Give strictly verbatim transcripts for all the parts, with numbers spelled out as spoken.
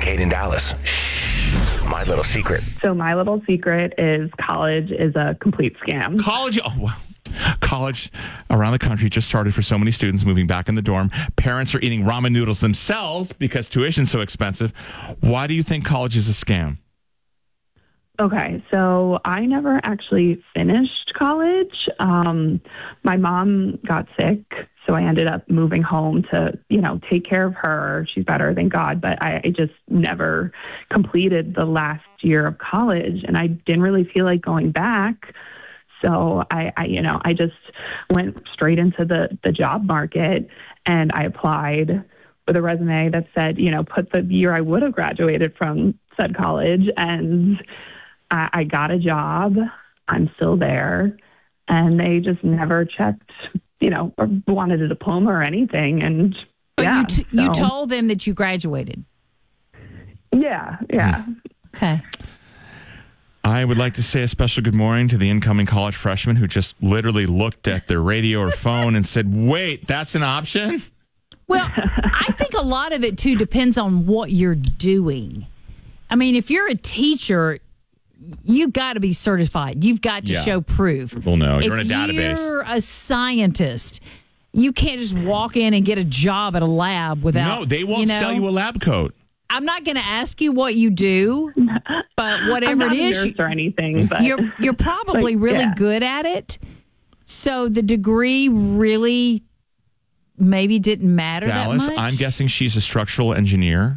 Hayden Dallas. Shh. My little secret. So my little secret is college is a complete scam. College, oh, wow. College around the country just started for so many students moving back in the dorm. Parents are eating ramen noodles themselves because tuition's so expensive. Why do you think college is a scam? Okay, so I never actually finished college. Um, my mom got sick, so I ended up moving home to, you know, take care of her. She's better, thank God, but I, I just never completed the last year of college, and I didn't really feel like going back. So I, I you know, I just went straight into the, the job market, and I applied with a resume that said, you know, put the year I would have graduated from said college, and I, I got a job. I'm still there, and they just never checked, you know, or wanted a diploma or anything. And but yeah, you, t- so. you told them that you graduated. Yeah, yeah. Okay. I would like to say a special good morning to the incoming college freshman who just literally looked at their radio or phone and said, wait, that's an option? Well, I think a lot of it, too, depends on what you're doing. I mean, if you're a teacher, you've got to be certified. You've got to Yeah. show proof. Well, no, you're if in a database. If you're a scientist, you can't just walk in and get a job at a lab without... No, they won't you know, sell you a lab coat. I'm not going to ask you what you do, but whatever I'm not it a is, nurse or anything, but you're you're probably like, really yeah. good at it. So the degree really maybe didn't matter Dallas, that much. I'm guessing she's a structural engineer.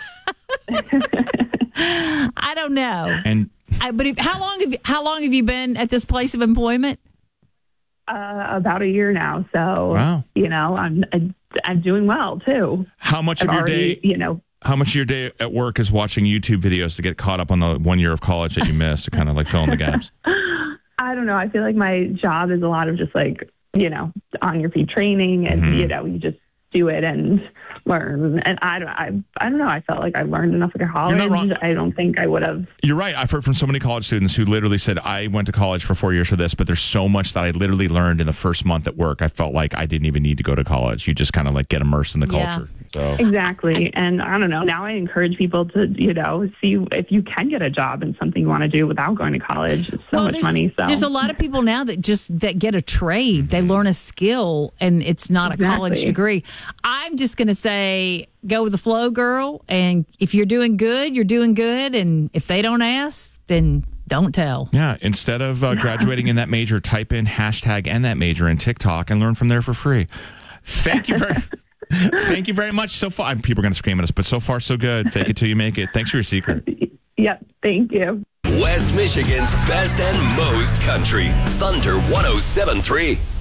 I don't know. And I, but if, how long have you, how long have you been at this place of employment? uh, about a year now. So Wow. you know, I'm I, I'm doing well too. how much I've of your already, day you know. how much of your day at work is watching YouTube videos to get caught up on the one year of college that you missed to kind of like fill in the gaps? I don't know. I feel like my job is a lot of just like, you know, on your feet training, and Mm-hmm. you know, you just do it and learn. And I don't, I, I don't know. I felt like I learned enough at college. You're not wrong. I don't think I would have. You're right. I've heard from so many college students who literally said, I went to college for four years for this, but there's so much that I literally learned in the first month at work. I felt like I didn't even need to go to college. You just kind of like get immersed in the Yeah. culture. So Exactly. And I don't know. Now I encourage people to, you know, see if you can get a job in something you want to do without going to college. It's so Well, much there's, money. So there's a lot of people now that just that get a trade. They learn a skill, and it's not a college Exactly. degree. I'm just going to say, go with the flow, girl. And if you're doing good, you're doing good. And if they don't ask, then don't tell. yeah, instead of uh, graduating in that major, type in hashtag and that major in TikTok and learn from there for free. Thank you very Thank you very much. So far, people are going to scream at us, but so far, so good. Fake it till you make it. Thanks for your secret. Yep. Thank you. West Michigan's best and most country. Thunder one oh seven point three.